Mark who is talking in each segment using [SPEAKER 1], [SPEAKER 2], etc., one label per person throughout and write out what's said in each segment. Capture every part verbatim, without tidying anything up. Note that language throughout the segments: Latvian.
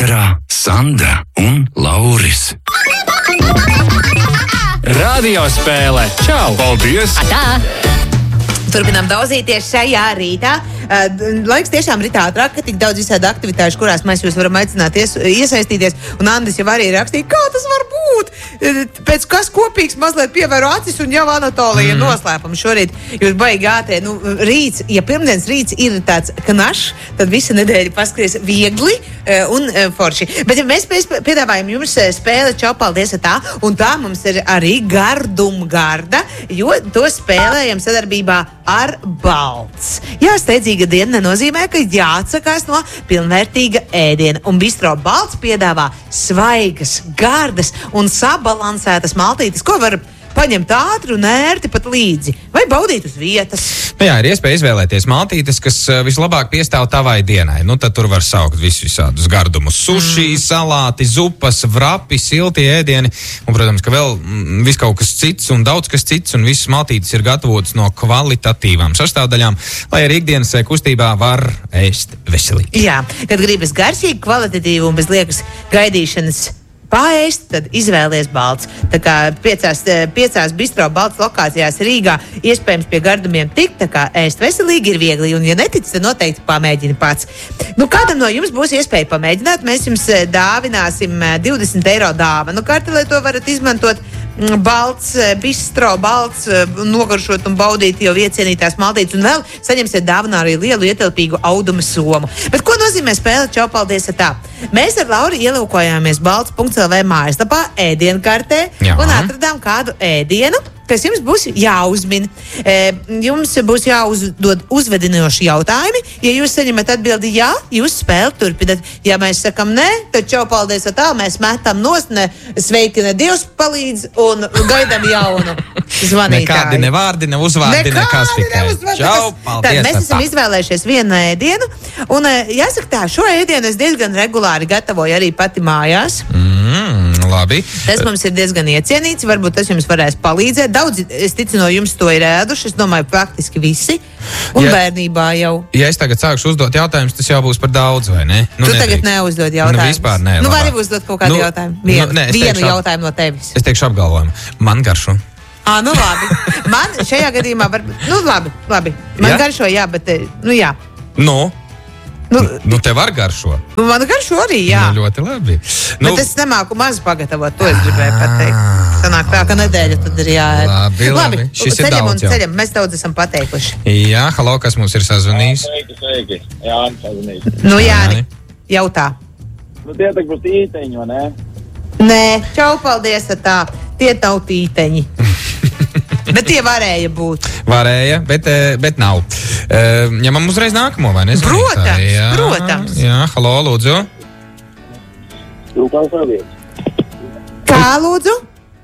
[SPEAKER 1] ēterā Sandra un Lauris. Radiospēle. Čau! Paldies!
[SPEAKER 2] Atā!
[SPEAKER 3] Turpinām daudzīties šajā rītā. Uh, laiks tiešām rit ātrāk, ka tik daudz visādi aktivitāšu, kurās mēs jūs varam aicināt ies, iesaistīties. Un Andis jau arī rakstīja, kā tas var būt. Pēc kas kopīgs mazliet pievēro acis un jau Anatolija mm. noslēpums. Šorīt jūs baigi ātrē. Nu, rīts, ja pirmdienas rīts ir tāds knašs, tad visa nedēļa paskries viegli uh, un uh, forši. Bet ja mēs piedāvājam jums spēli Čau, paldies tā, un tā mums ir arī gardumgarda, jo to spēlējam sadarbībā ar Balts. Jā, steidzīga diena nenozīmē, ka jāatsakās no pilnvērtīga ēdiena. Un Bistro Balts piedāvā svaigas, gardas un sabalansētas maltītes, ko var paņemt ātri un ērti pat līdzi, vai baudīt uz vietas.
[SPEAKER 4] Nu jā, ir iespēja izvēlēties maltītes, kas vislabāk piestāv tavai dienai. Nu, tad tur var saukt visus visādus gardumus. Suši, mm. salāti, zupas, vrapi, silti ēdieni. Un, protams, ka vēl mm, viss kaut kas cits un daudz kas cits, un visas maltītes ir gatavotas no kvalitatīvām sastāvdaļām, lai arī ikdienas kustībā var ēst veselīgi.
[SPEAKER 3] Jā, kad gribas garšīgi, kvalitatīvi un bez liekas gaidīšanas paēst, tad izvēlies Balts. Tā kā piecās, piecās Bistro Balts lokācijās Rīgā iespējams pie gardumiem tikt, tā kā ēst veselīgi ir viegli, un ja netic, tad noteikti pamēģini pats. Nu, kādam no jums būs iespēja pamēģināt, mēs jums dāvināsim divdesmit eiro dāvanu karti, lai to varat izmantot. Balts, Bistro Balts, nogaršot un baudīt jau iecienītās maltītes, un vēl saņemsiet dāvanā arī lielu ietilpīgu auduma somu. Bet ko nozīmē spēle Čau, paldies tā? Mēs ar Lauru ielūkojāmies balts punkts el vē mājaslapā ēdienkartē un atradām kādu ēdienu, kas jums būs jāuzmin. E, jums būs jāuzdod uzvedinoši jautājumi. Ja jūs saņemat atbildi jā, jūs spēli turpināt. Ja mēs sakam nē, tad Čau, paldies tā, mēs metam nost, ne sveiki, ne Dievs palīdz un gaidām jaunu zvanītāju.
[SPEAKER 4] Nekādi ne vārdi, ne uzvārdi, nekas tikai. Čau, paldies.
[SPEAKER 3] Tad mēs esam izvēlējušies vienu ēdienu, un jāsaka tā, šo ēdienu es diezgan regulāri gatavoju arī pati mājās.
[SPEAKER 4] Mm, labi.
[SPEAKER 3] Tas mums ir diezgan iecienīts, varbūt tas jums varēs palīdzēt. Daudzi, es ticu, no jums to ir ēduši, es domāju, praktiski visi. Un ja, bērnībā jau.
[SPEAKER 4] Ja es tagad sākšu uzdot jautājumus, tas jau būs par daudz, vai ne?
[SPEAKER 3] Nu, tu nedrīkst. Tagad neuzdod jautājumus.
[SPEAKER 4] Nu, vispār nē.
[SPEAKER 3] Nu, vari uzdot kaut kādu
[SPEAKER 4] nu,
[SPEAKER 3] jautājumu. Vienu,
[SPEAKER 4] nu, nē,
[SPEAKER 3] vienu
[SPEAKER 4] teikšu,
[SPEAKER 3] jautājumu no tevis.
[SPEAKER 4] Es teikšu apgalvojumu. Man garšo.
[SPEAKER 3] Ā, nu labi. Man šajā gadījumā var, nu labi, labi. Man ja? garšo, jā, bet, nu jā.
[SPEAKER 4] Nu?
[SPEAKER 3] Nu,
[SPEAKER 4] nu, tev var garšo.
[SPEAKER 3] Man garšo arī, jā.
[SPEAKER 4] Nu, ļoti labi.
[SPEAKER 3] Nu, bet es nemāku maz pagatavot, to es gribēju pateikt. Sanāk tā, ka nedēļa tad ir jāēd.
[SPEAKER 4] Labi, labi. Šis
[SPEAKER 3] ceļam
[SPEAKER 4] ir daudz
[SPEAKER 3] un ceļam. Mēs daudz esam pateikuši.
[SPEAKER 4] Jā, halo, kas mums ir sazvanījis?
[SPEAKER 5] Sveiki, sveiki. Jāni sazvanījis.
[SPEAKER 3] Nu, Jāni, jautā.
[SPEAKER 5] Nu, tie tak būs tīteņi, vai ne?
[SPEAKER 3] Nē, Čau, paldies tā. Tie nav tīteņi. Bet tie varēja būt.
[SPEAKER 4] Varēja, bet, bet nav. Ņemam uzreiz nākamo, vai ne?
[SPEAKER 3] Protams,
[SPEAKER 4] jā,
[SPEAKER 3] protams.
[SPEAKER 4] Jā, halo, lūdzu.
[SPEAKER 5] Siltais ēdiens.
[SPEAKER 3] Kā, lūdzu?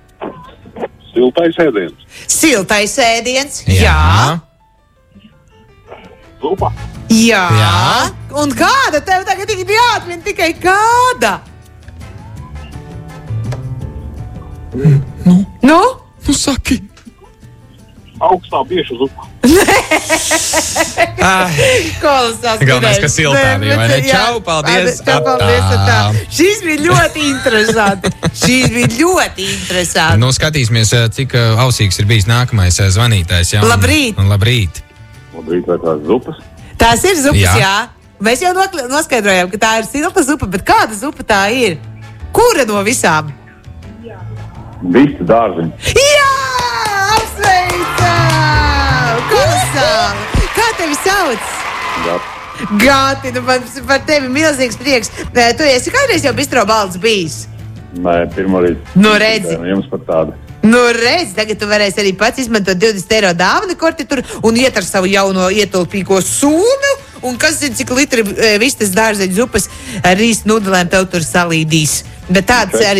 [SPEAKER 5] Siltais ēdiens.
[SPEAKER 3] Siltais ēdiens,
[SPEAKER 4] jā.
[SPEAKER 3] jā.
[SPEAKER 5] Zupa.
[SPEAKER 3] Jā.
[SPEAKER 4] Jā.
[SPEAKER 3] Un kāda tev tagad ir jāatmin tikai kāda?
[SPEAKER 4] Nu?
[SPEAKER 3] Nu?
[SPEAKER 4] Nu, saki.
[SPEAKER 5] Augstā bieša zupa.
[SPEAKER 3] Kolosās.
[SPEAKER 4] Galvenais, ka siltā bija, vai ne? Čau, paldies.
[SPEAKER 3] Čau, paldies. Tā. Šīs bija ļoti interesanti. Šīs bija ļoti interesanti.
[SPEAKER 4] Nu, skatīsimies, cik ausīgs ir bijis nākamais zvanītājs. Jā, un,
[SPEAKER 3] labrīt.
[SPEAKER 4] Un labrīt.
[SPEAKER 5] Labrīt, vai tās zupas?
[SPEAKER 3] Tās ir zupas, jā.
[SPEAKER 4] Jā.
[SPEAKER 3] Mēs jau noskaidrojām, ka tā ir silta zupa, bet kāda zupa tā ir? Kura no visām?
[SPEAKER 5] Visi dārziņi.
[SPEAKER 3] Jā! Apsveicam! Kolosāli! Kā tevi sauc?
[SPEAKER 5] Gati.
[SPEAKER 3] Gati, nu man par tevi milzīgs prieks. Tu esi kādreiz jau Bistro Balts bijis?
[SPEAKER 5] Nē, pirmo reizi.
[SPEAKER 3] Nu, redzi.
[SPEAKER 5] Jums par tādu.
[SPEAKER 3] Nu, redz, tagad tu varēsi arī pats izmantot divdesmit eiro dāvanu korti tur un iet ar savu jauno ietulpīgo sūnu. Un kas zina, cik litri e, vistas dārzeņu zupas ar rīstu nudelēm tev tur salīdīs. Bet tāds arī...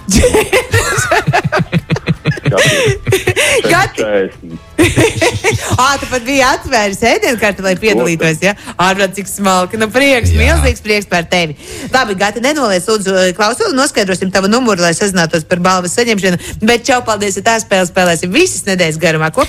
[SPEAKER 3] Gati! Ā, tu pat biji atvēris ēdienkarti, lai piedalītos, ja? Ārprāt, cik smalki. Nu, prieks, jā. Milzīgs prieks par tevi. Labi, Gati, nenoliec, lūdzu, klausuli, noskaidrosim tavu numuru, lai sazinātos par balvas saņemšanu. Bet čau, paldies, ja tā spēle spēlēsim visas nedēļas garumā.